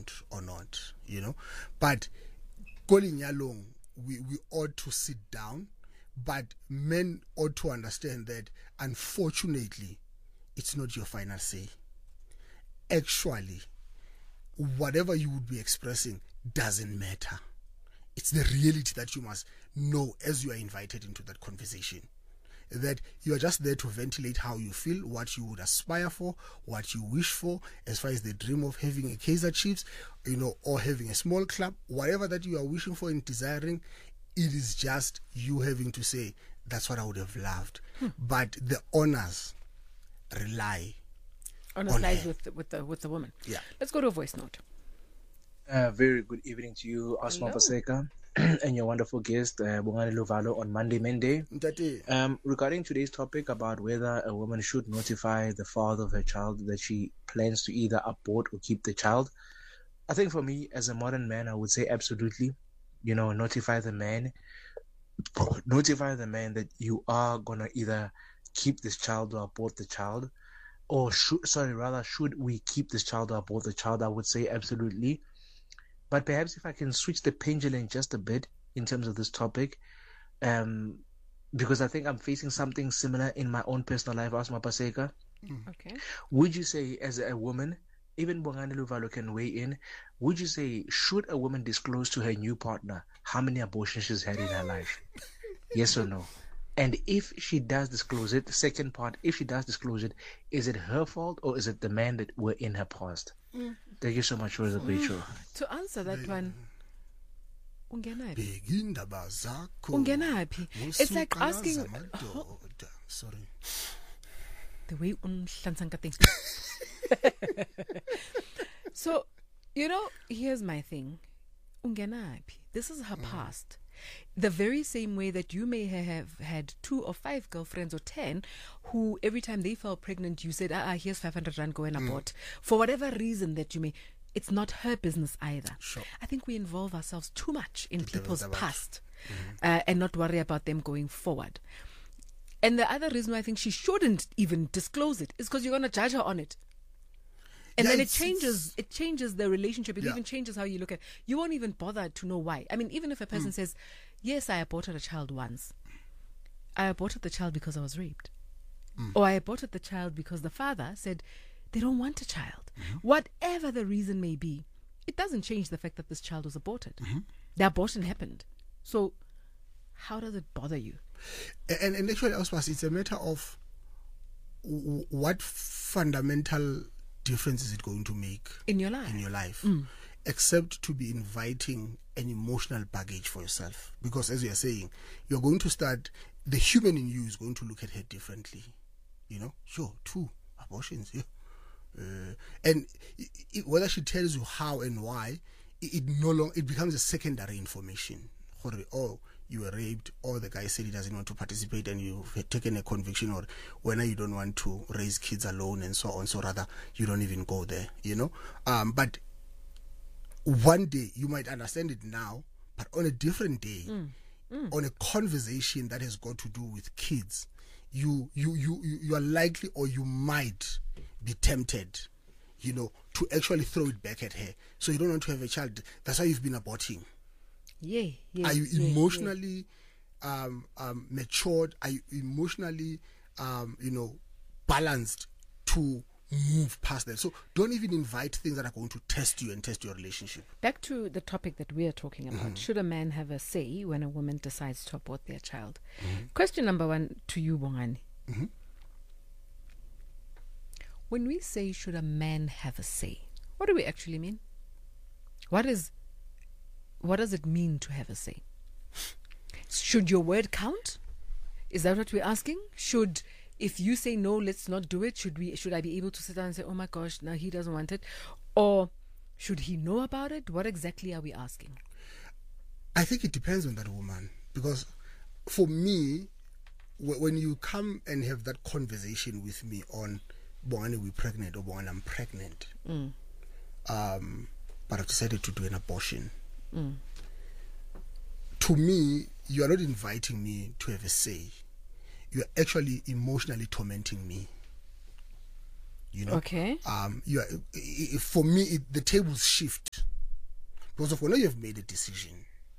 allowed or not, But calling Yalong, we ought to sit down, but men ought to understand that unfortunately it's not your final say. Actually, whatever you would be expressing doesn't matter. It's the reality that you must know as you are invited into that conversation. That you are just there to ventilate how you feel, what you would aspire for, what you wish for, as far as the dream of having a Kaizer Chiefs, or having a small club, whatever that you are wishing for and desiring, it is just you having to say, that's what I would have loved. But the honors rely on lies with the woman. Yeah. Let's go to a voice note. Very good evening to you, Asma Paseka, and your wonderful guest, Bongani Luvalo, on Monday Monday. Regarding today's topic about whether a woman should notify the father of her child that she plans to either abort or keep the child, I think for me, as a modern man, I would say absolutely. Notify the man that you are gonna either keep this child or abort the child, or should we keep this child or abort the child? I would say absolutely. But perhaps if I can switch the pendulum just a bit in terms of this topic, because I think I'm facing something similar in my own personal life, Asma Paseka. Okay. Would you say, as a woman, even Bongani Luvalo can weigh in, would you say, should a woman disclose to her new partner how many abortions she's had in her life? Yes or no? And if she does disclose it, the second part, if she does disclose it, is it her fault or is it the man that were in her past? Thank you so much for the great show. To answer that one, ungenaphi? It's like asking. Sorry. The way thing. So, here's my thing. Ungenaphi. This is her past. The very same way that you may have had 2 or 5 girlfriends or 10 who every time they fell pregnant you said, here's 500 rand, go and abort. For whatever reason that you may, it's not her business either. Sure. I think we involve ourselves too much in people's past and not worry about them going forward. And the other reason why I think she shouldn't even disclose it is because you're going to judge her on it. And then it changes the relationship. It even changes how you look at it. You won't even bother to know why. I mean, even if a person says, yes, I aborted a child once. I aborted the child because I was raped. Or I aborted the child because the father said they don't want a child. Whatever the reason may be, it doesn't change the fact that this child was aborted. The abortion happened. So how does it bother you? And actually, it's a matter of what fundamental difference is it going to make in your life, except to be inviting an emotional baggage for yourself. Because as you are saying, you're going to start, the human in you is going to look at her differently. Sure, 2 abortions, and whether she tells you how and why, it becomes a secondary information. You were raped, or the guy said he doesn't want to participate and you've taken a conviction, or whether you don't want to raise kids alone and so on, so rather you don't even go there, but one day you might understand it now, but on a different day, on a conversation that has got to do with kids, you are likely, or you might be tempted, to actually throw it back at her. So you don't want to have a child. That's why you've been aborting. Are you emotionally matured? Are you emotionally balanced to move past that? So don't even invite things that are going to test you and test your relationship. Back to the topic that we are talking about. Should a man have a say when a woman decides to abort their child? Question number 1 to you, Bongani. When we say should a man have a say, what do we actually mean? What does it mean to have a say? Should your word count? Is that what we're asking? If you say no, let's not do it, should I be able to sit down and say, oh my gosh, now he doesn't want it? Or should he know about it? What exactly are we asking? I think it depends on that woman. Because for me, when you come and have that conversation with me on Bongani, we're pregnant, or Bongani, I'm pregnant, but I've decided to do an abortion. To me, you are not inviting me to have a say. You are actually emotionally tormenting me. You know, okay. For me, the tables shift because of when you have made a decision.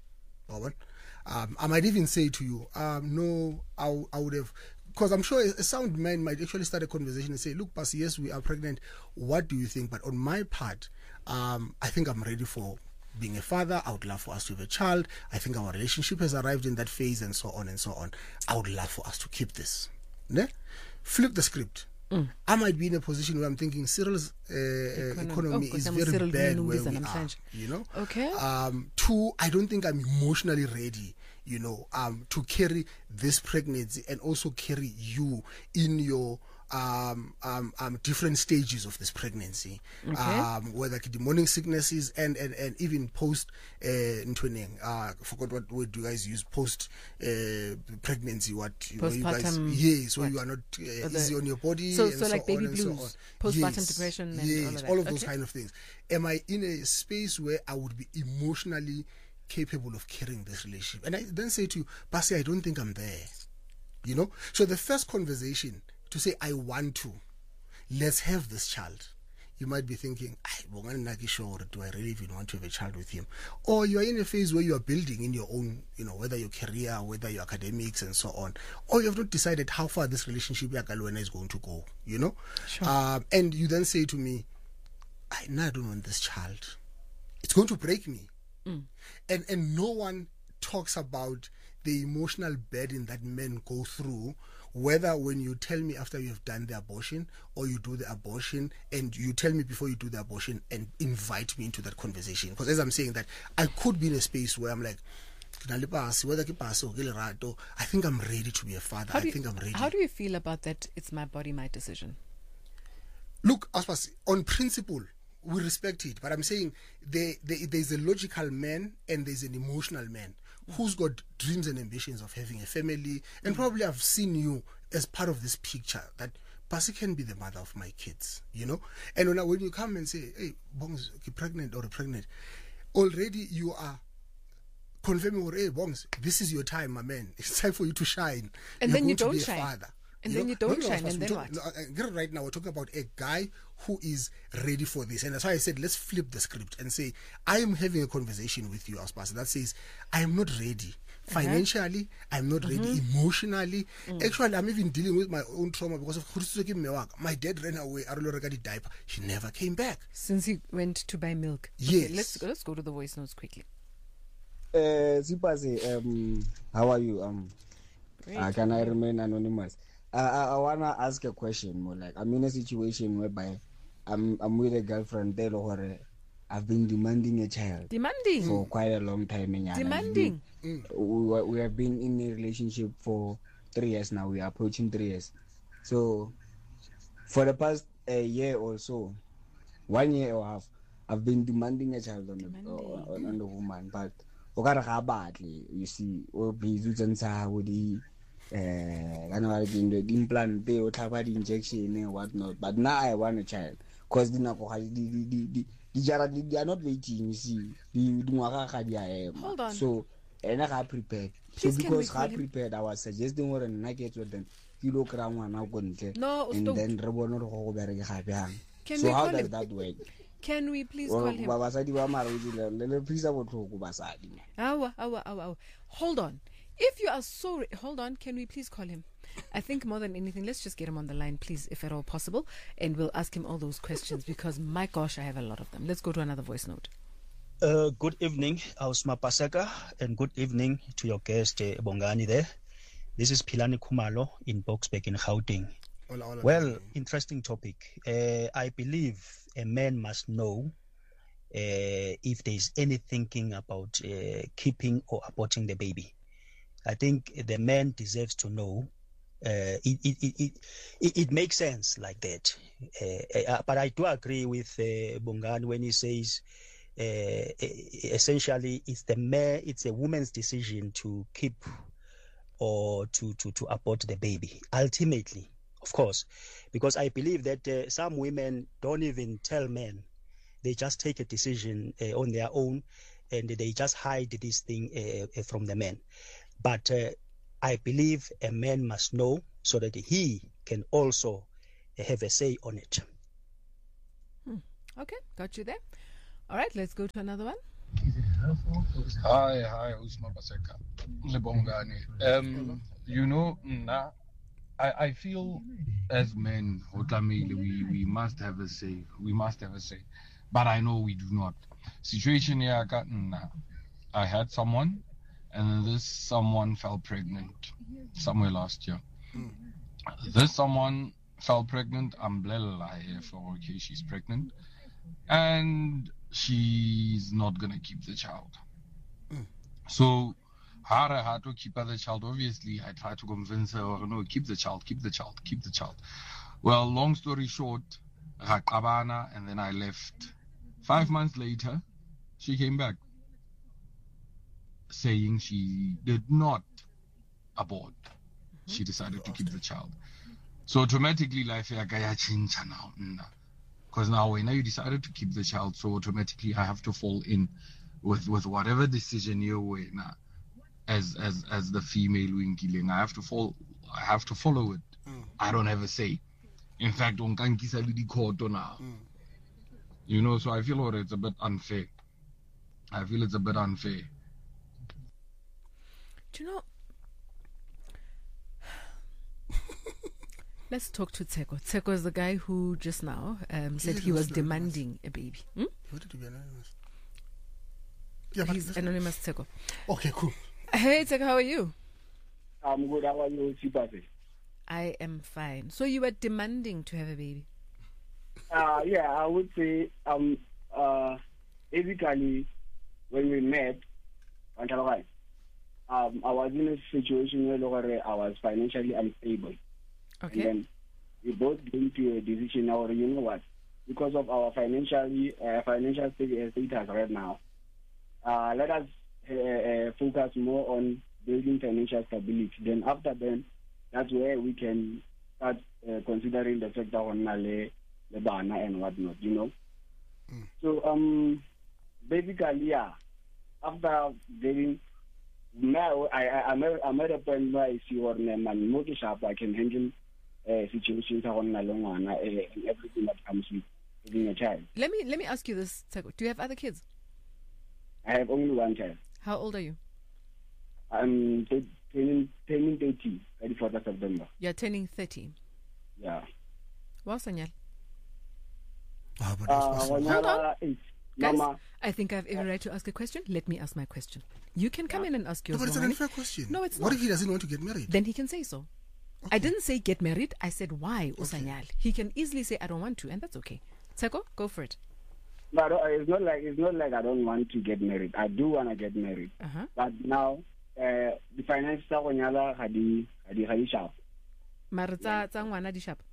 I might even say to you, no, I would have, because I'm sure a sound man might actually start a conversation and say, look, Pastor, yes, we are pregnant. What do you think? But on my part, I think I'm ready for being a father. I would love for us to have a child. I think our relationship has arrived in that phase, and so on and so on. I would love for us to keep this. Ne? Flip the script. I might be in a position where I'm thinking Cyril's economy is very bad where we are, you know. Okay. Two, I don't think I'm emotionally ready, you know, to carry this pregnancy and also carry you in your different stages of this pregnancy, whether the morning sicknesses and even post forgot what word you guys use, post pregnancy, what you guys, yes, so you are not easy on your body, so and like baby blues, postpartum depression, and all of those kind of things. Am I in a space where I would be emotionally capable of carrying this relationship? And I then say to you, Basi, I don't think I'm there, you know. So the first conversation to say, I want to, let's have this child. You might be thinking, do I really even want to have a child with him? Or you are in a phase where you are building in your own, you know, whether your career, whether your academics and so on. Or you have not decided how far this relationship is going to go, you know? Sure. And you then say to me, I don't want this child. It's going to break me. And no one talks about the emotional burden that men go through, whether when you tell me after you have done the abortion or you do the abortion and you tell me before you do the abortion and invite me into that conversation. Because as I'm saying that, I could be in a space where I'm like, I think I'm ready to be a father. I'm ready. How do you feel about that? It's my body, my decision. Look, Aspas, on principle, we respect it. But I'm saying there's a logical man and there's an emotional man who's got dreams and ambitions of having a family, and probably I've seen you as part of this picture that Pasi can be the mother of my kids, you know. And when you come and say, hey, Bongs, you're pregnant or pregnant, already you are confirming, hey, Bongs, this is your time, my man. It's time for you to shine. And then you don't shine. Father. And then you don't shine, and then what? Right now, we're talking about a guy who is ready for this. And that's why I said, let's flip the script and say, I am having a conversation with you, as pastor, that says, I am not ready. Financially, I'm not ready. Emotionally. Actually, I'm even dealing with my own trauma because of my dad ran away. I don't know diaper. He never came back. Since he went to buy milk. Yes. Okay, let's go to the voice notes quickly. Sipasi, how are you? Can I remain anonymous? I wanna ask a question more. Like, I'm in a situation whereby I'm with a girlfriend. I've been demanding a child. Demanding for quite a long time. Demanding. We have been in a relationship for 3 years now. We are approaching 3 years. So for the past year or so, 1 year or half, I've been demanding a child on the woman. But you see, or please with the the implant, they would have the injection and whatnot. But now I want a child because they are not waiting. You see, hold on. So and I prepared. So because I prepared, I was suggesting what and I get with them. Kilogram one now couldn't. No, and stop. Then so how does that work? Can we please call him? Hold on. If you are so... Hold on. Can we please call him? I think more than anything, let's just get him on the line, please, if at all possible. And we'll ask him all those questions because, my gosh, I have a lot of them. Let's go to another voice note. Good evening, Ausma Paseka, and good evening to your guest, Bongani there. This is Pilani Kumalo in Boksburg in Gauteng. Well, interesting topic. I believe a man must know if there is any thinking about keeping or aborting the baby. I think the man deserves to know. It makes sense like that. But I do agree with Bongani when he says essentially it's a woman's decision to keep or to abort the baby. Ultimately, of course, because I believe that some women don't even tell men. They just take a decision on their own and they just hide this thing from the men. But I believe a man must know so that he can also have a say on it. Okay, got you there. All right, let's go to another one. Hi, Usma Paseka. You know, I feel as men, we must have a say. We must have a say. But I know we do not. Situation here, I had someone, and this someone fell pregnant somewhere last year. This someone fell pregnant. Okay, she's pregnant. And she's not going to keep the child. So, how to keep the child? Obviously, I tried to convince her, no, keep the child. Well, long story short, and then I left. 5 months later, she came back saying she did not abort. She decided to keep the child. So automatically, life change now. Because now when you decided to keep the child, so automatically I have to fall in with whatever decision you're in as the female winking. I have to follow it. I don't have a say. In fact, on kankisa di court now. You know, so I feel it's a bit unfair. Do you know? Let's talk to Tseko. Tseko is the guy who just now said he was demanding a baby. He wanted to be anonymous. Yeah, he's anonymous, Tseko. Okay, cool. Hey, Tseko, how are you? I'm good. How are you, Chipase? I am fine. So you were demanding to have a baby? Yeah, I would say basically when we met, I was in a situation where I was financially unstable. Okay. And then we both came to a decision now, you know what, because of our financial status right now, let us focus more on building financial stability. Then after then, that's where we can start considering the fact that on the bana and whatnot, you know. So basically, yeah, after getting now, I'm at a point where I see what I'm more sharp. I can handle situations on and everything that comes with having a child. Let me ask you this, Tseko. Do you have other kids? I have only one child. How old are you? I'm turning 30, 34th of September. You're turning 30. Yeah. Wow, Sanyal. Hold on. Guys, I think I have every right to ask a question. Let me ask my question. You can come in and ask yours. No, but it's an unfair question. No, it's not. What if he doesn't want to get married? Then he can say so. Okay. I didn't say get married. I said why, Usanyal. Okay. He can easily say I don't want to, and that's okay. Tseko, go for it. But it's not like I don't want to get married. I do want to get married. But now the finances are hadi sharp. Maritza ngwana di sharp.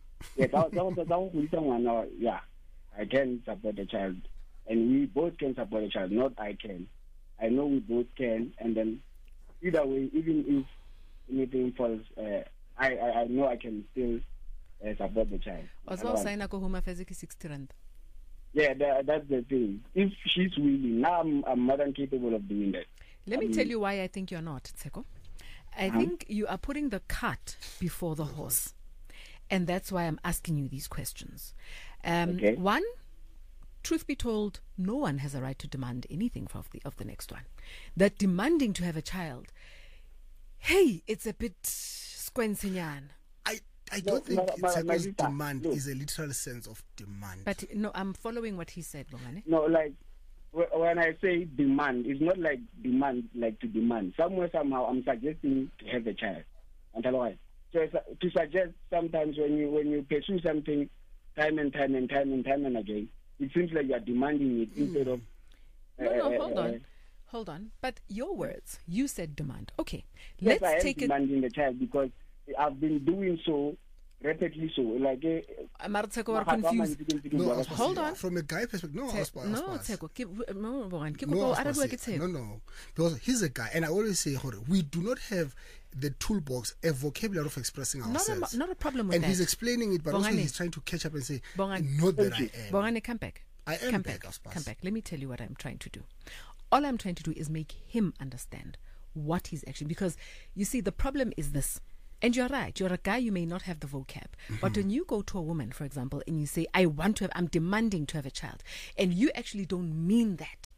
Yeah, I can support the child, and we both can support the child. Not I can. I know we both can, and then either way, even if anything falls, I know I can still support the child. Also, sign a home affairs 60 rand. Yeah, that's the thing. If she's willing, now I'm more than capable of doing that. Let me tell you why I think you're not, Tseko. I think you are putting the cart before the horse. And that's why I'm asking you these questions. Okay. One, truth be told, no one has a right to demand anything of the next one. That demanding to have a child, hey, it's a bit squensinyan. I don't think Tseko's demand is a literal sense of demand. But no, I'm following what he said, Bongane. No, like when I say demand, it's not like demand, like to demand. Somewhere, somehow, I'm suggesting to have a child. So to suggest sometimes when you pursue something time and again, it seems like you are demanding it instead of. Hold on. But your words, you said demand. Okay, yes, let's take it. Demanding the child because I've been doing so repeatedly. So like, Tseko are confused. No, hold on. From a guy perspective, no, Tseko, no, because he's a guy, and I always say, we do not have the toolbox, a vocabulary of expressing ourselves. Not a problem with and that. And he's explaining it, but also he's trying to catch up and say, not that I am. Bongane, come back. I am come back. Let me tell you what I'm trying to do. All I'm trying to do is make him understand what he's actually, because you see, the problem is this. And you're right. You're a guy, you may not have the vocab. But when you go to a woman, for example, and you say, I'm demanding to have a child, and you actually don't mean that,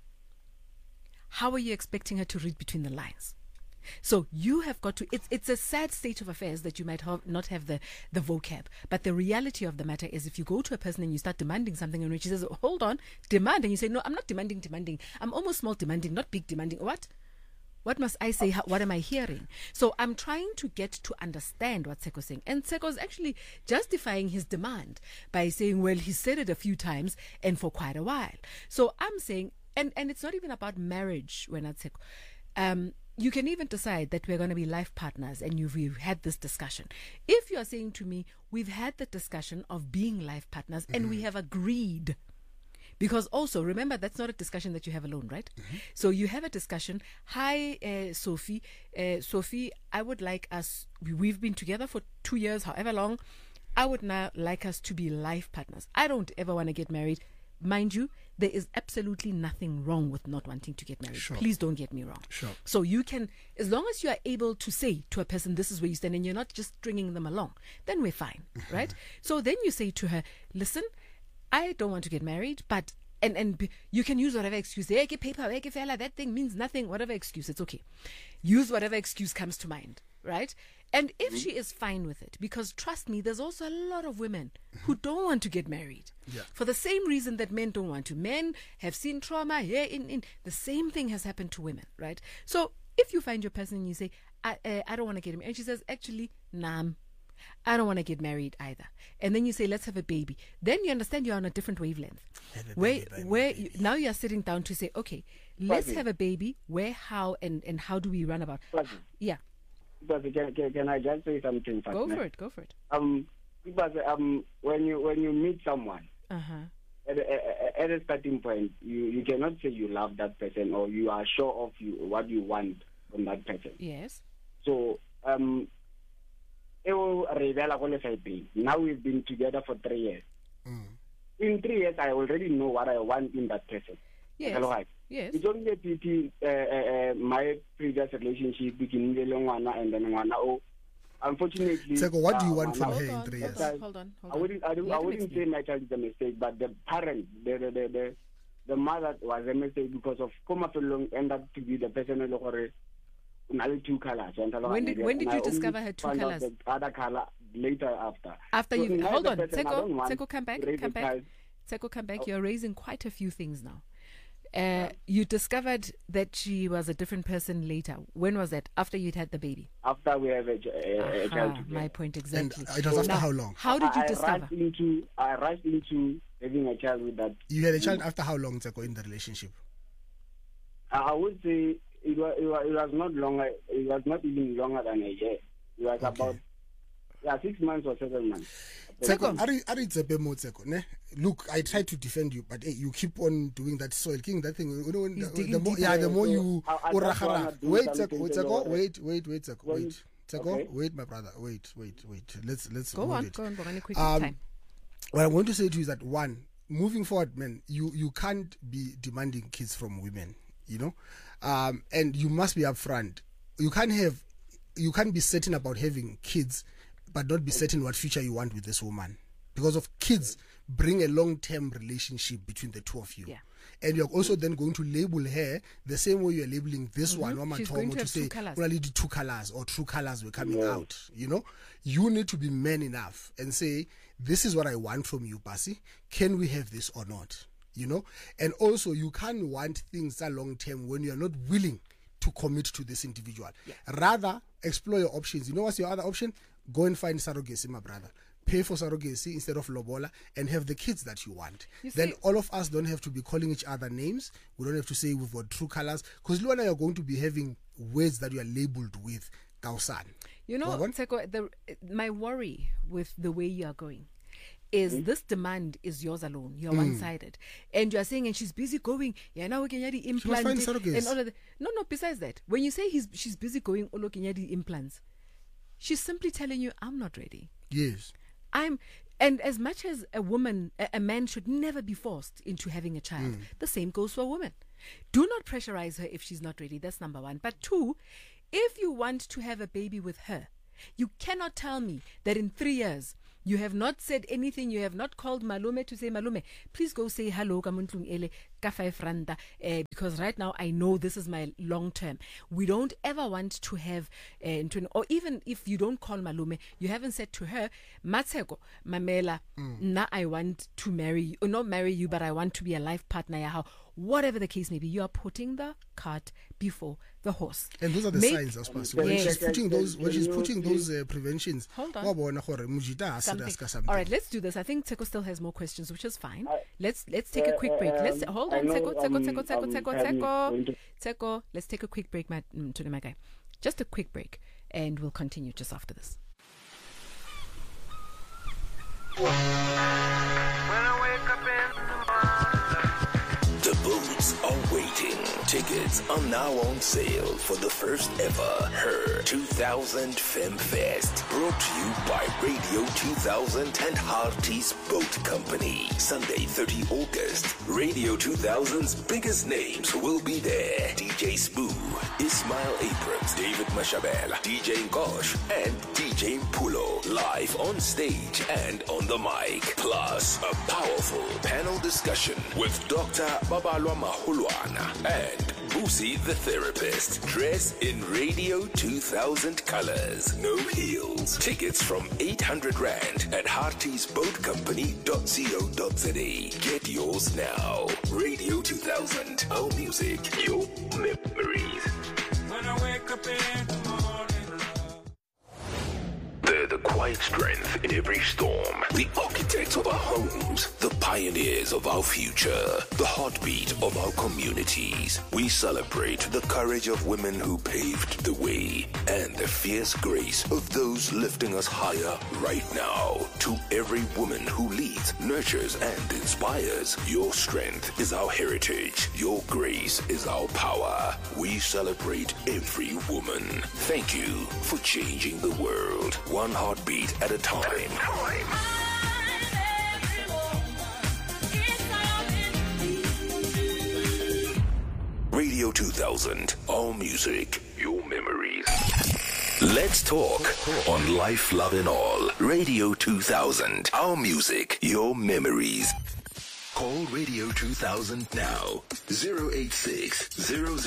how are you expecting her to read between the lines? So you have got to, it's a sad state of affairs that you might not have the vocab. But the reality of the matter is, if you go to a person and you start demanding something, and when she says, hold on, demand, and you say, no, I'm not demanding. I'm almost small demanding, not big demanding. What must I say? What am I hearing? So I'm trying to get to understand what Tseko's saying. And Tseko's actually justifying his demand by saying, well, he said it a few times and for quite a while. So I'm saying, and it's not even about marriage when I Tseko. You can even decide that we're going to be life partners, and we've had this discussion. If you're saying to me, we've had the discussion of being life partners and we have agreed. Because also, remember, that's not a discussion that you have alone, right? So you have a discussion. Hi, Sophie. Sophie, I would like us, we've been together for 2 years, however long. I would now like us to be life partners. I don't ever want to get married. Mind you, there is absolutely nothing wrong with not wanting to get married. Sure. Please don't get me wrong. Sure. So you can, as long as you are able to say to a person, this is where you stand, and you're not just stringing them along, then we're fine, right? So then you say to her, listen, I don't want to get married, but and you can use whatever excuse. That thing means nothing. Whatever excuse, it's okay. Use whatever excuse comes to mind, right? And if she is fine with it, because trust me, there's also a lot of women who don't want to get married for the same reason that men don't want to. Men have seen trauma. The same thing has happened to women, right? So if you find your person and you say, I don't want to get married, and she says, actually, nah, I don't want to get married either. And then you say, let's have a baby. Then you understand you're on a different wavelength. Now you're sitting down to say, okay, let's have a baby. Where, how, and how do we run about? Yeah. But can I just say something? Go for it. Because when you meet someone, at a starting point, you cannot say you love that person or you are sure of what you want from that person. Yes. So now we've been together for 3 years. In 3 years, I already know what I want in that person. Yes. Yes. It's only my previous relationship between Ngwana and then Ngwana. Unfortunately, Tseko, what do you want from her in 3 years? Hold on. I wouldn't say my child is a mistake, but the parent, the mother was a mistake because of Komafilong ended up to be the person who two colors. When did you discover her two colors? The other color later after. After so you hold on, Tseko, come back. Tseko, come back. You're raising quite a few things now. You discovered that she was a different person later. When was that? After you'd had the baby? After we have a child together. My point exactly. And it was after how long? How did you discover? I rushed into having a child with that. You had a child after how long, Tseko, in the relationship? I would say it was not longer. It was not even longer than a year. It was about 6 months or 7 months. Tseko, look, I try to defend you, but you keep on doing that soil king, that thing. The more you wait, my brother, wait. Let's go on. What I'm going to say to you is that, one, moving forward, man, you can't be demanding kids from women, and you must be upfront. You can't be certain about having kids, but not be certain what future you want with this woman. Because of kids bring a long-term relationship between the two of you. Yeah. And you're also then going to label her the same way you're labeling this one. She's going to have say, only the 2 colors or true colors were coming out. You need to be man enough and say, this is what I want from you, Basi. Can we have this or not? And also you can't want things that long-term when you're not willing to commit to this individual. Yeah. Rather, explore your options. What's your other option? Go and find surrogacy, my brother. Pay for surrogacy instead of lobola and have the kids that you want. Then all of us don't have to be calling each other names. We don't have to say we've got true colors. Because Luana, you're going to be having words that you are labeled with Kausan. Tseko, my worry with the way you are going is this demand is yours alone. You're one-sided. And you're saying, and she's busy going, now we can get the implants. And all of that. No, besides that, when you say she's busy going, the implants, she's simply telling you, I'm not ready. Yes. And as much as a man should never be forced into having a child, the same goes for a woman. Do not pressurize her if she's not ready. That's number one. But 2, if you want to have a baby with her, You cannot tell me that in 3 years you have not said anything. You have not called Malume to say, Malume, please go say hello, kamuntlung ele ka 5 randa, because right now I know this is my long term. We don't ever want to have, or even if you don't call Malume, you haven't said to her, Matseko, Mamela, na I want to marry you, or not marry you, but I want to be a life partner. Ya, whatever the case may be, you are putting the cart before the horse. And those are the signs, I suppose. When she's putting those, preventions. Hold on. All right, let's do this. I think Tseko still has more questions, which is fine. Let's take a quick break. Let's hold on, Tseko. Let's take a quick break, my guy. Just a quick break, and we'll continue just after this. When I wake up in the morning, the boats are waiting. Tickets are now on sale for the first ever Her 2000 FemFest. Brought to you by Radio 2000 and Harties Boat Company. Sunday, 30 August. Radio 2000's biggest names will be there. DJ Spoo, Ismail Abrams, David Mashabel, DJ Ngosh, and DJ Pulo. Live on stage and on the mic. Plus, a powerful panel discussion with Dr. Babalwa Mahulwana and Boosie the therapist. Dress in Radio 2000 colors. No heels. Tickets from 800 Rand at hartiesboatcompany.co.za. Get yours now. Radio 2000. Our music, your memories. when I wake up in the morning, They're the quiet strength in every storm. The architects of our homes. The pioneers of our future. The heartbeat of our communities. We celebrate the courage of women who paved the way and the fierce grace of those lifting us higher right now. To every woman who leads, nurtures, and inspires, your strength is our heritage. Your grace is our power. We celebrate every woman. Thank you for changing the world. One heartbeat at a time. Radio 2000, all music, your memories. Let's talk on Life, Love and All. Radio 2000, our music, your memories. Call Radio 2000 now. 086 000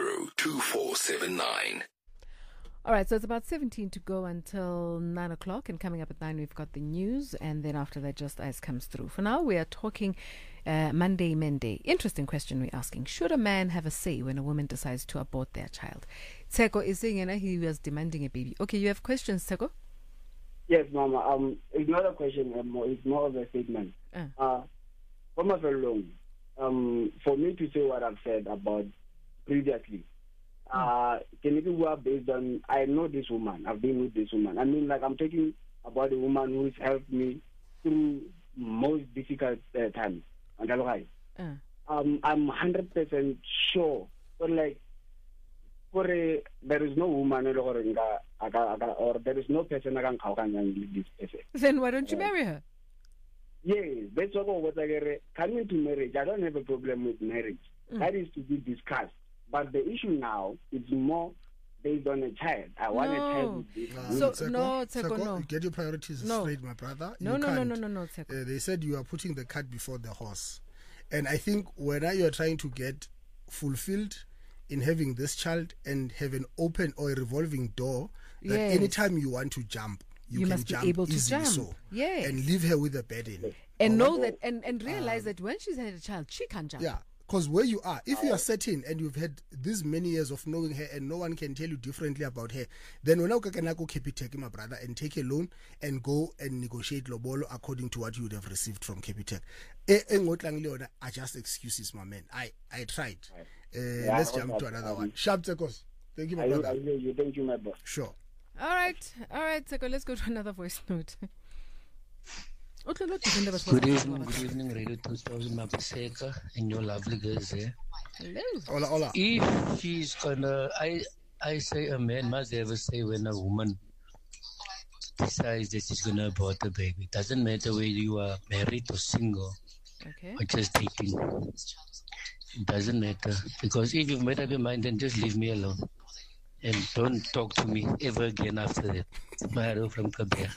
2479. All right, so it's about 17 to go until 9 o'clock, and coming up at 9 we've got the news, and then after that just as comes through. For now, we are talking Monday Mende. Interesting question we're asking. Should a man have a say when a woman decides to abort their child? Tseko is saying he was demanding a baby. Okay, you have questions, Tseko? Yes, Mama. It's not a question, it's more of a statement. From a very long, for me to say what I've said about previously, can it be based on, I know this woman, I've been with this woman. I mean, like, I'm talking about a woman who's helped me through most difficult times. I'm 100% sure, but like, there is no woman or there is no person that can leave this person. Then why don't you marry her? Yes, that's what coming to marriage, I don't have a problem with marriage. That is to be discussed. But the issue now is more based on a child. I want a child with this. Tseko, no. Get your priorities straight, my brother. No, Tseko. They said you are putting the cart before the horse. And I think whether you are trying to get fulfilled in having this child and have an open or a revolving door, that anytime you want to jump, you can must jump be able to easily jump. so. Yes. And leave her with a burden. And know that, and realize that when she's had a child, she can't jump. Yeah. Because where you are, if you are certain and you've had this many years of knowing her and no one can tell you differently about her, then when you can go Capitec, my brother, and take a loan and go and negotiate lobolo according to what you would have received from Capitec. I just excuses, my man. I tried. Let's jump to another one. Sharp Tekos. Thank you, my brother. Thank you, my boss. Sure. All right, Tseko, let's go to another voice note. Good evening, Radio 2000, Mapaseka, and your lovely girls there. Hello. Hola. If she's gonna, I say a man must have a say when a woman decides that she's gonna abort a baby. Doesn't matter whether you are married or single, or just dating. It doesn't matter, because if you've made up your mind, then just leave me alone. And don't talk to me ever again after that. Maharo from Kabea.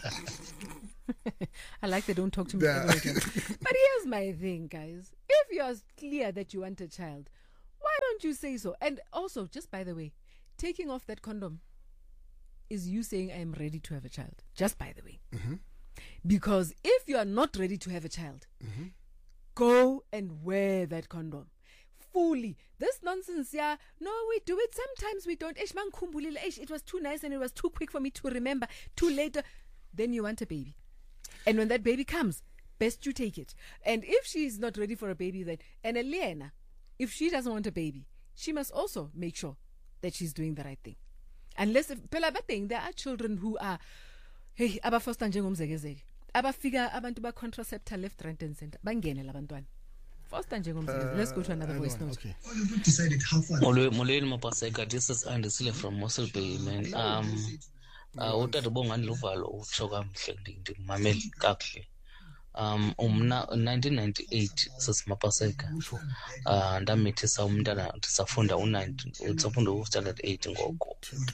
I like they don't talk to me ever again. But here's my thing, guys. If you're clear that you want a child, why don't you say so? And also, just by the way, taking off that condom is you saying I am ready to have a child. Just by the way. Mm-hmm. Because if you are not ready to have a child, go and wear that condom. Fully. This nonsense, yeah. No, we do it. Sometimes we don't. It was too nice and it was too quick for me to remember. Too late. Then you want a baby. And when that baby comes, best you take it. And if she's not ready for a baby, then, and Elena, if she doesn't want a baby, she must also make sure that she's doing the right thing. Unless, if there are children who are, hey, abafosta njengomzekezeli, abafika abantu ba contraceptor left, right, and center, bangene labantwana. Let's go to another voice note. Okay. Molweni Mapaseka, this is Andisile from Mossel Bay, man. Utata Bongani Luvalo utsho kamhle ndimameli kakuhle. Umna 1998 sasimapaseka. Ndamithisa umntana ndisafunda ndisafunda u-standard 8 ngoko.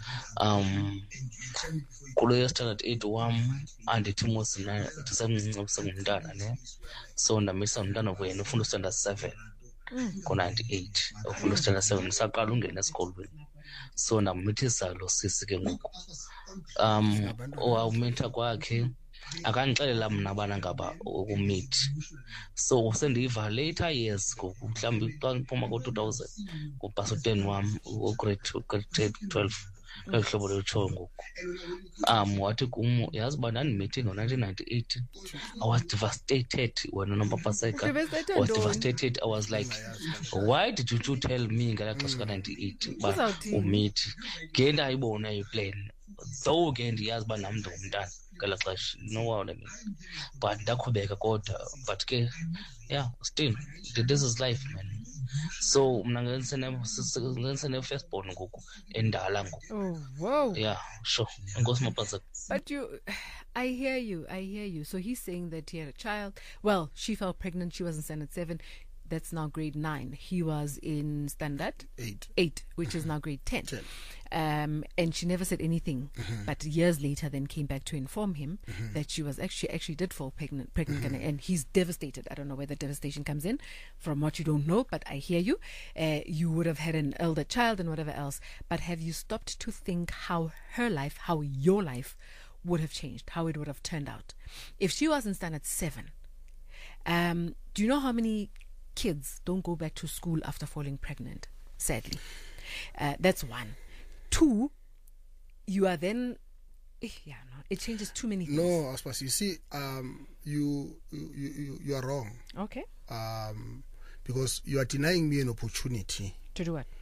Kulo standard 8 wam andithi mos ndisemncinci ngumntana ne. So ndamisa umntana wena ufunda standard 7 ngo-98 ufunda standard 7 ndisaqala ungena esikolweni. So ndamithisa lo sisi ke ngoku. Owawumitha kwakhe akandixelela mna bana ngaba ukumithi. So sendiva later years ngoku mhlawumbi xa ndiphuma ko-2000 kubhasa u-10 wam grade 12 eli hlobo lutsho ngoku. Wathi kum yazi uba ndandimithi ngo-1998 I was devastated wena nompapaseka was devastated. I was like, why did you tell me ngelaa xesha ka-98 uba umithi ngendayibona iplan though ke ndiyazi uba nam ndingumntana ngelaa xesha, you know what I mean, but ndaqhubeka kodwa. But ke yeah, still this is life, man. So mna ngenise-firstborn ngoku endala ngoku. Oh, wow. Yeah, sure. Enkosi Mapaseka. But I hear you. So he's saying that he had a child. Well, she fell pregnant. She was in standard 7. That's now grade 9. He was in standard 8, which is now grade 10. And she never said anything. But years later, then came back to inform him that she was actually did fall pregnant, and he's devastated. I don't know where the devastation comes in from what you don't know, but I hear you. You would have had an elder child and whatever else. But have you stopped to think how her life, how your life would have changed, how it would have turned out if she was in standard 7? Do you know how many kids don't go back to school after falling pregnant? Sadly, that's one. 2, you are then it changes too many things. No, I suppose you see, you are wrong. Okay. Because you are denying me an opportunity to do what?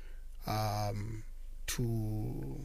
To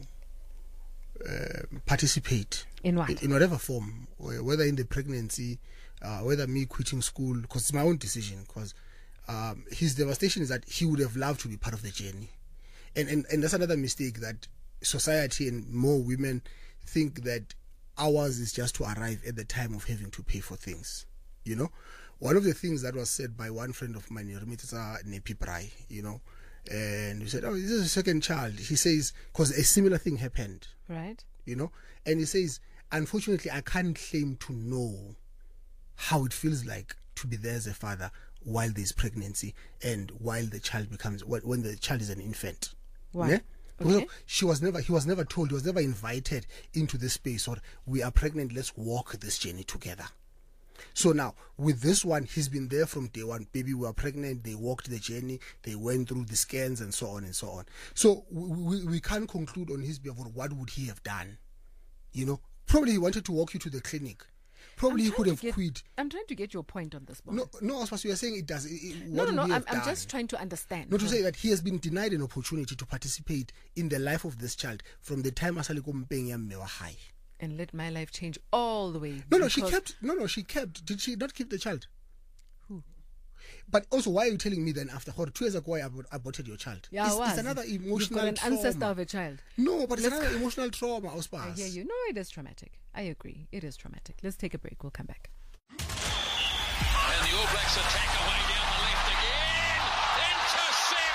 participate in what? In whatever form, whether in the pregnancy, whether me quitting school, because it's my own decision. Because his devastation is that he would have loved to be part of the journey, and that's another mistake that society and more women think that ours is just to arrive at the time of having to pay for things. You know, one of the things that was said by one friend of mine, Remitsa Nepi Brai, you know, and he said, "Oh, this is a second child." He says, because a similar thing happened, right? You know, and he says, "Unfortunately, I can't claim to know how it feels like to be there as a father while there's pregnancy and while the child becomes when the child is an infant." Why? Yeah? Okay. He was never told, he was never invited into this space, or we are pregnant, let's walk this journey together. So now with this one, he's been there from day one. Baby, we are pregnant, they walked the journey, they went through the scans and so on and so on. So we can't conclude on his behalf what would he have done. You know, probably he wanted to walk you to the clinic. Probably he could have quit. I'm trying to get your point on this. No, as you are saying, it does. No. I'm just trying to understand. Not to say that he has been denied an opportunity to participate in the life of this child from the time Asali Kumpenya high. And let my life change all the way. She kept. Did she not keep the child? Who? But also, why are you telling me then after 2 years ago I aborted your child? Yeah, it's another emotional an trauma. ancestor of a child. No, but it's another emotional trauma. I hear you. No, it is traumatic. I agree. It is traumatic. Let's take a break. We'll come back. And the All Blacks attack away down the left again. Intercept!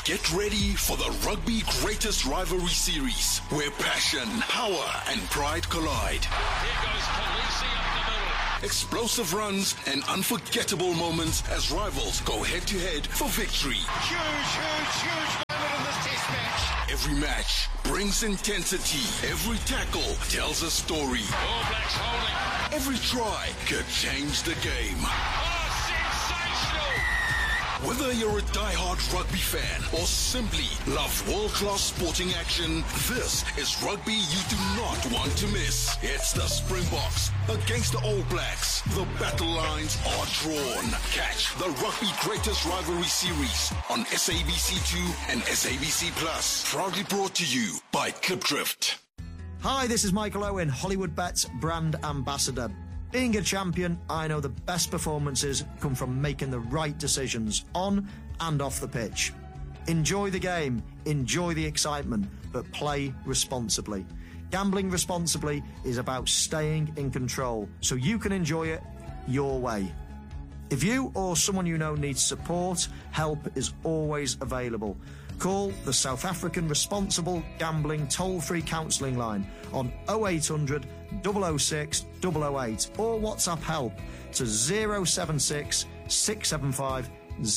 Get ready for the Rugby Greatest Rivalry Series, where passion, power, and pride collide. Here goes Khaleesi up the middle. Explosive runs and unforgettable moments as rivals go head-to-head for victory. Huge moment in this test match. Every match brings intensity. Every tackle tells a story. All Blacks holding. Every try could change the game. Oh, sensational. Whether you're a die-hard rugby fan or simply love world-class sporting action, this is rugby you do not want to miss. It's the Springboks against the All Blacks. The battle lines are drawn. Catch the Rugby Greatest Rivalry Series on SABC2 and SABC Plus. Proudly brought to you by Clipdrift. Hi, this is Michael Owen, Hollywood Bets brand ambassador. Being a champion, I know the best performances come from making the right decisions on and off the pitch. Enjoy the game, enjoy the excitement, but play responsibly. Gambling responsibly is about staying in control so you can enjoy it your way. If you or someone you know needs support, help is always available. Call the South African Responsible Gambling toll-free counselling line on 0800 006 008 or WhatsApp help to 076 675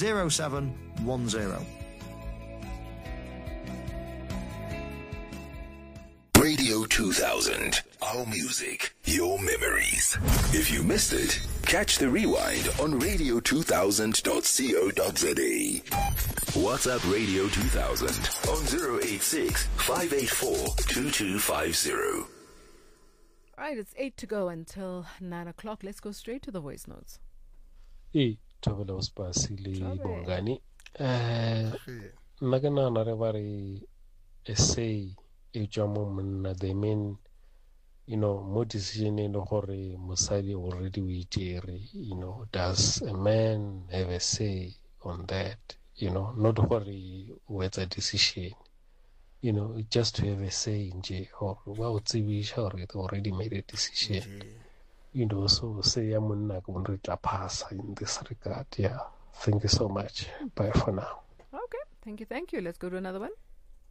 0710. Radio 2000. Our music, your memories. If you missed it, catch the rewind on radio2000.co.za. WhatsApp Radio 2000 on 086 584 2250. All right, it's 8 to go until 9 o'clock. Let's go straight to the voice notes. Tobela Spasili Bongani. Nagana Narevari essay Ejamon, they mean, more decision in the Hore Musadi already we does a man have a say on that? Not worry with a decision. Just to have a say in J or well, we already made a decision. So say I'm not going to pass in this regard. Yeah. Thank you so much. Bye for now. Okay. Thank you. Let's go to another one.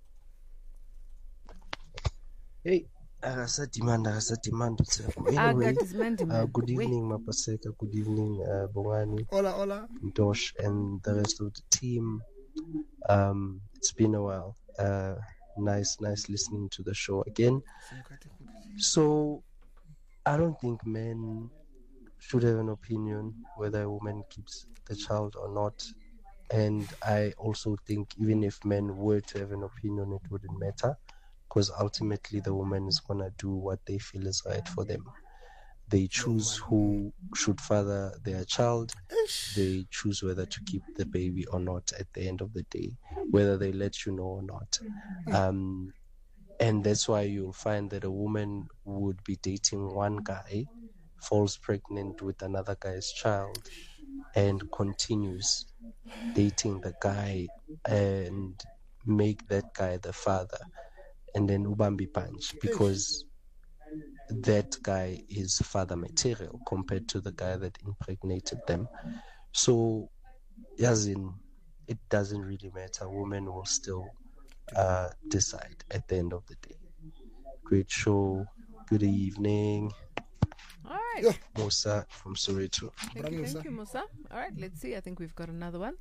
Hey, demand. Anyway, good evening, Mapaseka. Good evening, Bongani. Hola. Dosh, and the rest of the team. It's been a while. Nice listening to the show again. So, I don't think men should have an opinion whether a woman keeps the child or not. And I also think even if men were to have an opinion, it wouldn't matter. Because ultimately the woman is going to do what they feel is right for them. They choose who should father their child. They choose whether to keep the baby or not at the end of the day, whether they let you know or not. And that's why you'll find that a woman would be dating one guy, falls pregnant with another guy's child, and continues dating the guy and make that guy the father. And then Ubambi Punch, because that guy is father material compared to the guy that impregnated them. So, as in, it doesn't really matter. Women will still decide at the end of the day. Great show. Good evening. All right. Musa from Soweto. Thank you, Musa. All right, let's see. I think we've got another one.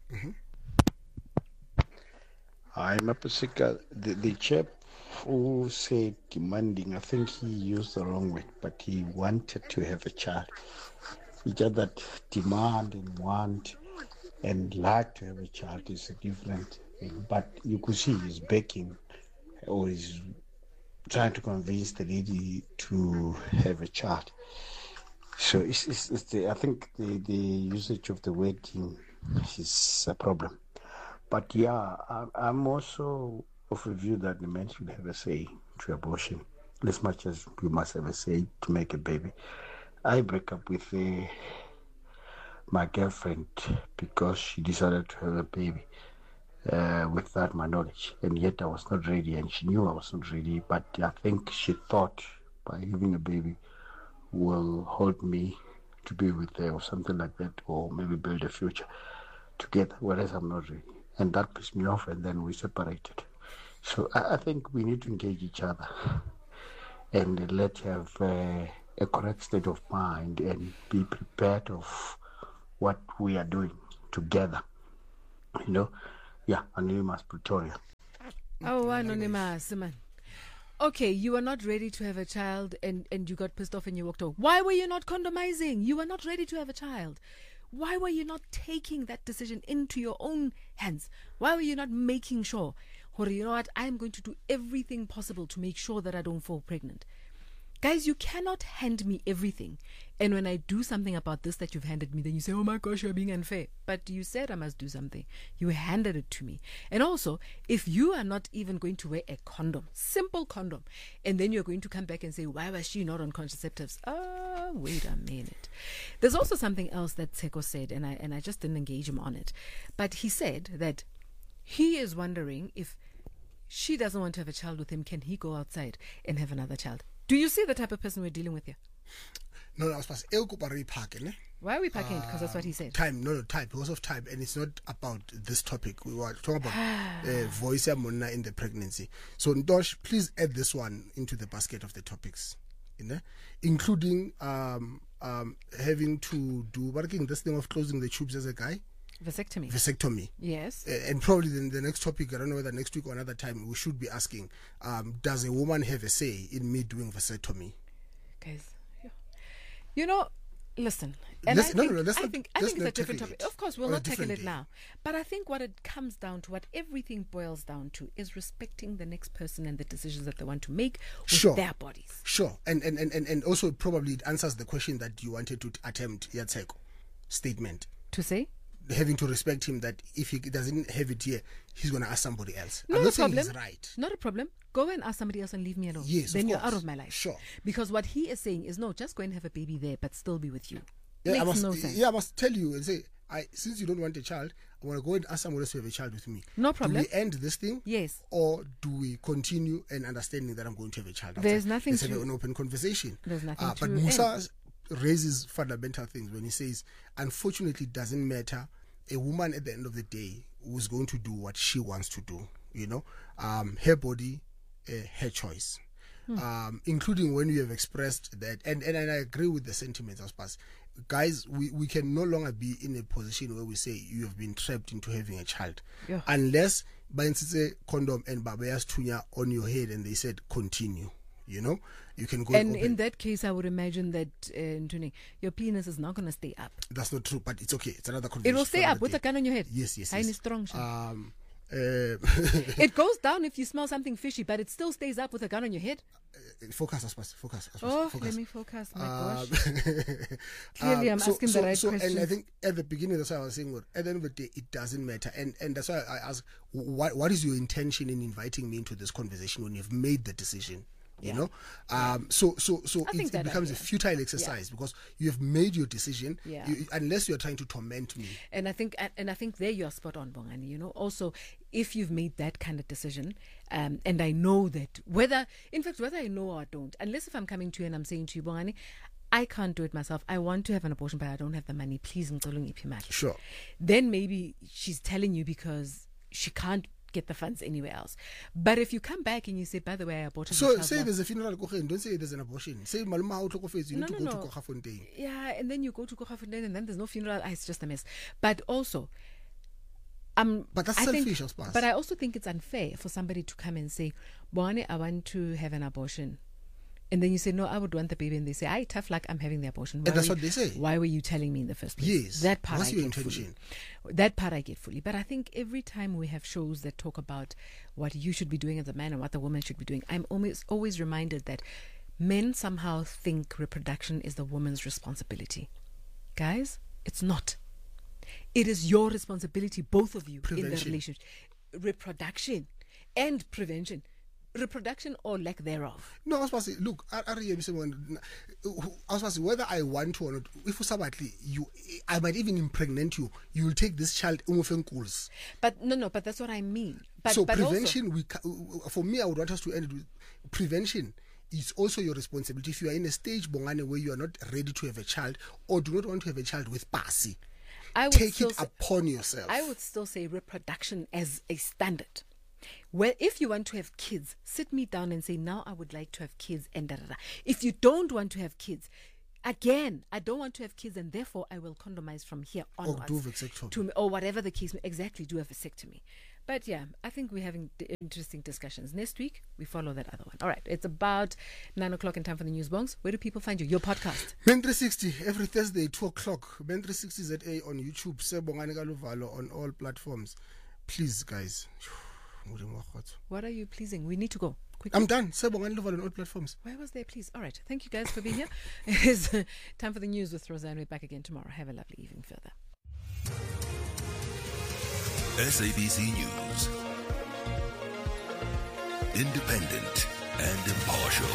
Hi, Mapasika. The chap who said demanding, I think he used the wrong word, but he wanted to have a child. He said that demand and want and like to have a child is a different thing. But you could see he's begging or he's trying to convince the lady to have a child. So I think the usage of the wording is a problem. But yeah, I'm also of a view that the men should have a say to abortion, as much as you must have a say to make a baby. I break up with my girlfriend because she decided to have a baby without my knowledge, and yet I was not ready, and she knew I was not ready. But I think she thought by having a baby will hold me to be with her or something like that, or maybe build a future together, whereas I'm not ready. and that pissed me off, and then we separated. So I think we need to engage each other and let's have a correct state of mind and be prepared of what we are doing together. You know, yeah, Anonymous Pretoria. Oh, Anonymous, man. Okay, you were not ready to have a child and you got pissed off and you walked off. Why were you not condomizing? You were not ready to have a child. Why were you not taking that decision into your own hands? Why were you not making sure, you know what, I'm going to do everything possible to make sure that I don't fall pregnant? Guys, you cannot hand me everything. And when I do something about this that you've handed me, then you say, oh my gosh, you're being unfair. But you said I must do something. You handed it to me. And also, if you are not even going to wear a condom, simple condom, and then you're going to come back and say, why was she not on contraceptives? Wait a minute. There's also something else that Tseko said, and I just didn't engage him on it. But he said that he is wondering if she doesn't want to have a child with him, can he go outside and have another child? Do you see the type of person we're dealing with here? No, I was supposed to. Why are we packing? Because that's what he said. Time, because of time. And it's not about this topic. We were talking about voice mona in the pregnancy. So, Ndosh, please add this one into the basket of the topics, including having to do, working this thing of closing the tubes as a guy. Vasectomy. Yes. And probably then the next topic, I don't know whether next week or another time, we should be asking, does a woman have a say in me doing vasectomy? Guys, you know, listen. And I think it's a different topic. Of course, we'll not tackle it now. But I think what it comes down to, what everything boils down to, is respecting the next person and the decisions that they want to make with their bodies. Sure. And also probably it answers the question that you wanted to attempt, Yatseko statement. To say? Having to respect him, that if he doesn't have it here, he's going to ask somebody else. Not I'm not a problem. saying he's right. Not a problem. Go and ask somebody else and leave me alone. Yes, then you're out of my life. Sure. Because what he is saying is, no, just go and have a baby there, but still be with you. Yeah, Makes no sense. Yeah, I must tell you and say, since you don't want a child, I want to go and ask somebody else to have a child with me. No problem. Do we end this thing? Yes. Or do we continue and understanding that I'm going to have a child? There's nothing to... Let's have an open conversation. There's nothing to But Musa raises fundamental things when he says, unfortunately, it doesn't matter. A woman at the end of the day who's going to do what she wants to do, her body, her choice. Including when you have expressed that, and I agree with the sentiments of past. Guys, we can no longer be in a position where we say you have been trapped into having a child. Yeah. Unless by a condom and babayas tunya on your head and they said continue. You can go and in that case, I would imagine that your penis is not going to stay up. That's not true, but it's okay. It's another conversation. It will stay up with a gun on your head. Yes. Strong. It goes down if you smell something fishy, but it still stays up with a gun on your head. Focus. Let me focus. My gosh. Clearly, I'm asking the right question. And I think at the beginning, that's why I was saying, at the end of the day, it doesn't matter. And that's why I ask, what is your intention in inviting me into this conversation when you've made the decision? So it becomes a futile exercise because you have made your decision. Unless you're trying to torment me. And I think there you're spot on, Bongani. Also, if you've made that kind of decision, and I know that whether I know or I don't, unless if I'm coming to you and I'm saying to you, Bongani, I can't do it myself. I want to have an abortion, but I don't have the money. Please, sure. Then maybe she's telling you because she can't get the funds anywhere else. But if you come back and you say, by the way, I aborted so say there's a funeral, don't say there's an abortion. Say Maluma you need to go to Kochafontein. Yeah, and then you go to Kochafontein and then there's no funeral. It's just a mess. But also but that's selfish, but I also think it's unfair for somebody to come and say, Bwane, I want to have an abortion. And then you say, no, I would want the baby. And they say, tough luck, I'm having the abortion. And that's what they say. Why were you telling me in the first place? Yes. That part What's your intention? That part I get fully. But I think every time we have shows that talk about what you should be doing as a man and what the woman should be doing, I'm always reminded that men somehow think reproduction is the woman's responsibility. Guys, it's not. It is your responsibility, both of you, in the relationship. Reproduction and prevention. Reproduction or lack thereof. No, I was supposed to say, look, I was supposed to say, whether I want to or not, if I might even impregnate you, you will take this child. But but that's what I mean. But prevention, also, for me, I would want us to end it with prevention. It's also your responsibility. If you are in a stage, Bongane, where you are not ready to have a child or do not want to have a child with Pasi, take it upon yourself. I would still say reproduction as a standard. Well, if you want to have kids, sit me down and say, now I would like to have kids, and da, da, da. If you don't want to have kids, again, I don't want to have kids, and therefore I will condomize from here onwards. Or do vasectomy. Or whatever the case, exactly, do a vasectomy. But yeah, I think we're having interesting discussions. Next week, we follow that other one. All right, it's about 9 o'clock in time for the news bongs. Where do people find you? Your podcast. Men 360, every Thursday, 2 o'clock. Men 360 ZA on YouTube. Sebongani Kaluvalo on all platforms. Please, guys. What are you pleasing? We need to go. Quickly. I'm done. Sebongani Kaluvalo on all platforms. Where was there, please? All right. Thank you guys for being here. It is time for the news with Roseanne. We're back again tomorrow. Have a lovely evening further. SABC News. Independent and impartial.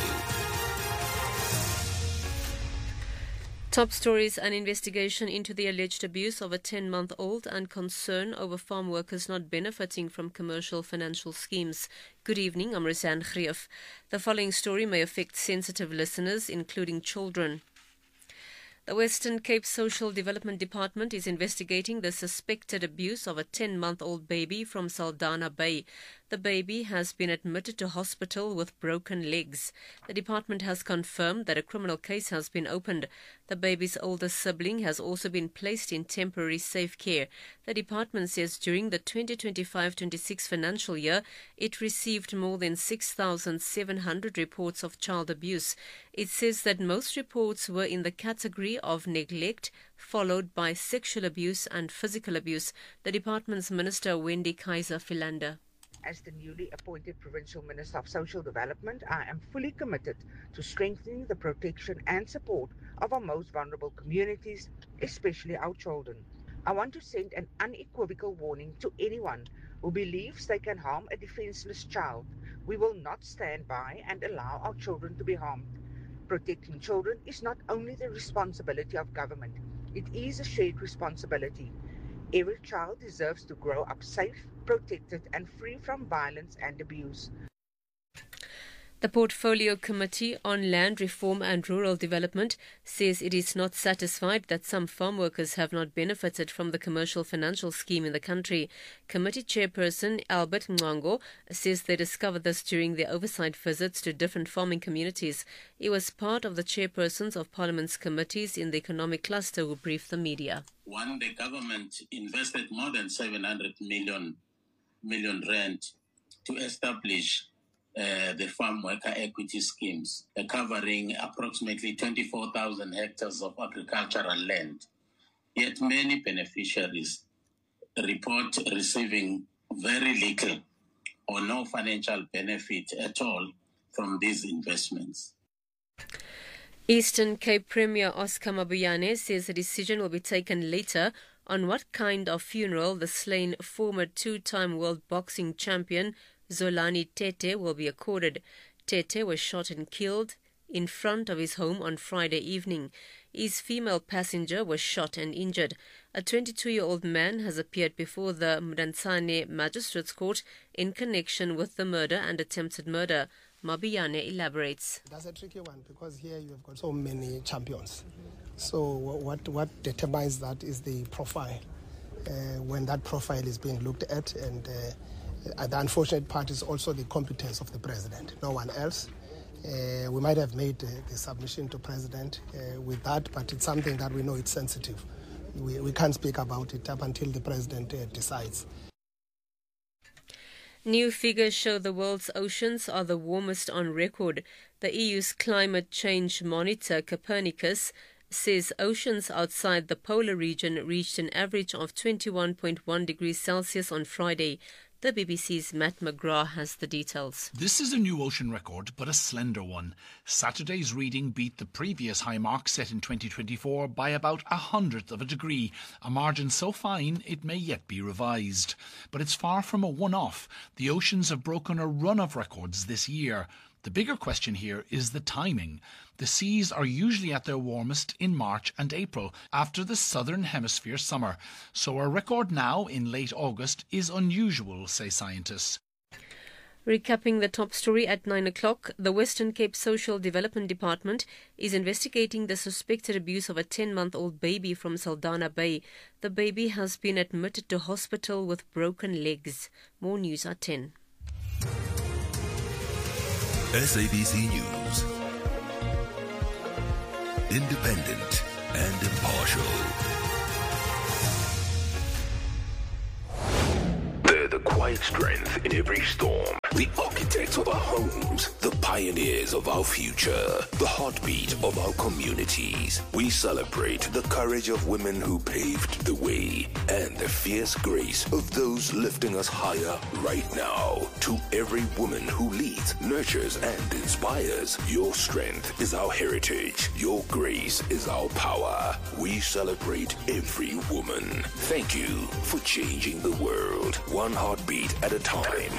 Top stories: an investigation into the alleged abuse of a 10-month-old and concern over farm workers not benefiting from commercial financial schemes. Good evening, I'm Roseanne Greef. The following story may affect sensitive listeners, including children. The Western Cape Social Development Department is investigating the suspected abuse of a 10-month-old baby from Saldanha Bay. The baby has been admitted to hospital with broken legs. The department has confirmed that a criminal case has been opened. The baby's older sibling has also been placed in temporary safe care. The department says during the 2025-26 financial year, it received more than 6,700 reports of child abuse. It says that most reports were in the category of neglect, followed by sexual abuse and physical abuse. The department's Minister Wendy Kaiser Philander. As the newly appointed Provincial Minister of Social Development, I am fully committed to strengthening the protection and support of our most vulnerable communities, especially our children. I want to send an unequivocal warning to anyone who believes they can harm a defenseless child. We will not stand by and allow our children to be harmed. Protecting children is not only the responsibility of government, it is a shared responsibility. Every child deserves to grow up safe, protected and free from violence and abuse. The Portfolio Committee on Land Reform and Rural Development says it is not satisfied that some farm workers have not benefited from the commercial financial scheme in the country. Committee Chairperson Albert Mwango says they discovered this during their oversight visits to different farming communities. He was part of the chairpersons of Parliament's committees in the economic cluster who briefed the media. One, the government invested more than 700 million rand to establish the farm worker equity schemes, covering approximately 24,000 hectares of agricultural land. Yet many beneficiaries report receiving very little or no financial benefit at all from these investments. Eastern Cape Premier Oscar Mabuyane says a decision will be taken later on what kind of funeral the slain former two-time world boxing champion Zolani Tete will be accorded. Tete was shot and killed in front of his home on Friday evening. His female passenger was shot and injured. A 22-year-old man has appeared before the Mdantsane Magistrates Court in connection with the murder and attempted murder. Mabuyane elaborates. That's a tricky one because here you have got so many champions. So what determines that is the profile. When that profile is being looked at, and the unfortunate part is also the competence of the president, no one else. We might have made the submission to president with that, but it's something that we know it's sensitive. We can't speak about it up until the president decides. New figures show the world's oceans are the warmest on record. The EU's climate change monitor, Copernicus, says oceans outside the polar region reached an average of 21.1 degrees Celsius on Friday. The BBC's Matt McGrath has the details. This is a new ocean record, but a slender one. Saturday's reading beat the previous high mark set in 2024 by about 1/100 of a degree, a margin so fine it may yet be revised. But it's far from a one-off. The oceans have broken a run of records this year. The bigger question here is the timing. The seas are usually at their warmest in March and April, after the southern hemisphere summer. So a record now in late August is unusual, say scientists. Recapping the top story at 9 o'clock, the Western Cape Social Development Department is investigating the suspected abuse of a 10-month-old baby from Saldanha Bay. The baby has been admitted to hospital with broken legs. More news at 10. SABC News. Independent and impartial. They're the quiet strength in every storm. The architects of our homes, the pioneers of our future, the heartbeat of our communities. We celebrate the courage of women who paved the way and the fierce grace of those lifting us higher right now. To every woman who leads, nurtures, and inspires, your strength is our heritage. Your grace is our power. We celebrate every woman. Thank you for changing the world, one heartbeat at a time.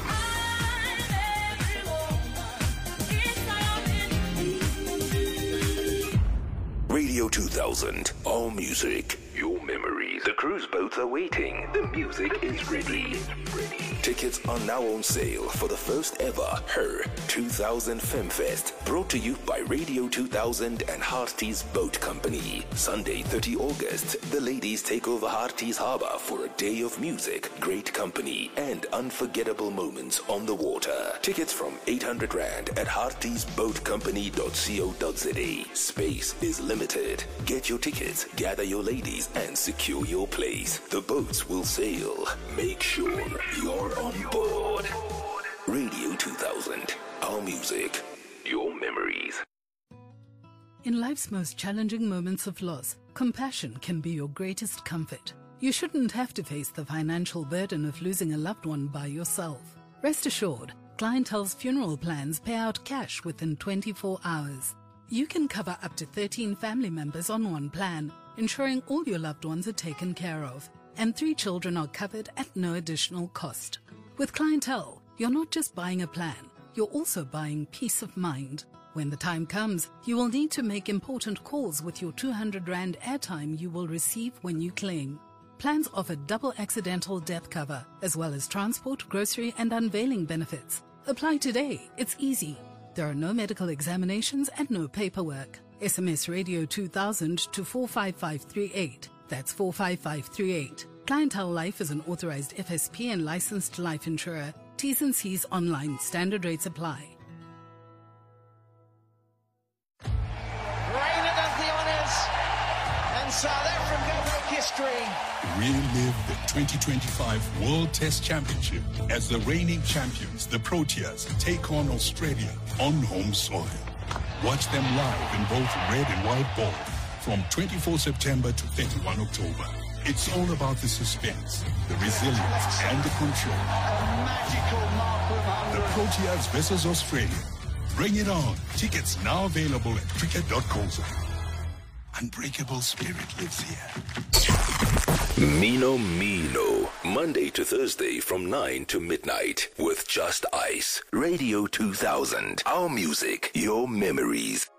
Radio 2000, all music, your memories. The cruise boats are waiting. The music is ready. Tickets are now on sale for the first ever Her 2000 FemFest, brought to you by Radio 2000 and Hearties Boat Company. Sunday, 30 August, the ladies take over Hearties Harbour for a day of music, great company, and unforgettable moments on the water. Tickets from 800 Rand at heartiesboatcompany.co.za. Space is limited. Get your tickets, gather your ladies, and secure your place. The boats will sail. Make sure you're on board. Radio 2000, our music, your memories. In life's most challenging moments of loss, compassion can be your greatest comfort. You shouldn't have to face the financial burden of losing a loved one by yourself. Rest assured, Clientele's funeral plans pay out cash within 24 hours. You can cover up to 13 family members on one plan, ensuring all your loved ones are taken care of, and 3 children are covered at no additional cost. With Clientele, you're not just buying a plan, you're also buying peace of mind. When the time comes, you will need to make important calls with your 200 Rand airtime you will receive when you claim. Plans offer double accidental death cover, as well as transport, grocery, and unveiling benefits. Apply today. It's easy. There are no medical examinations and no paperwork. SMS Radio 2000 to 45538. That's 45538. Clientele Life is an authorized FSP and licensed life insurer. T's and C's online. Standard rates apply. Reina does the honours, and South Africa make history. Relive the 2025 World Test Championship as the reigning champions, the Proteas, take on Australia on home soil. Watch them live in both red and white ball from 24 September to 31 October. It's all about the suspense, the resilience, and the control. A magical mark of 100. The Proteas versus Australia. Bring it on. Tickets now available at cricket.co.za. Unbreakable spirit lives here. Mino Mino, Monday to Thursday from 9 to midnight with Just Ice. Radio 2000, our music, your memories.